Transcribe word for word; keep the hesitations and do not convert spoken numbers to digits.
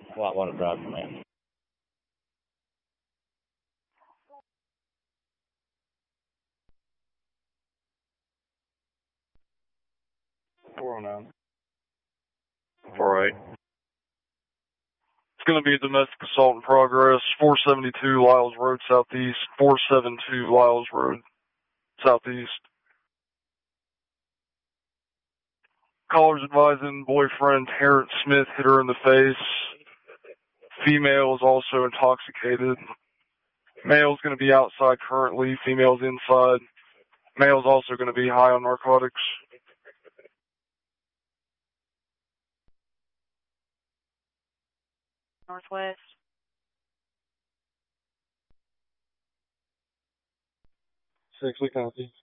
What one drive from there? four oh nine. four eight. It's going to be a domestic assault in progress, four seventy-two Lyles Road Southeast, four seventy-two Lyles Road Southeast. Callers advising boyfriend Terrence Smith hit her in the face. Female is also intoxicated. Male's going to be outside currently. Female's inside. Male's also going to be high on narcotics. Northwest. Six, we copy.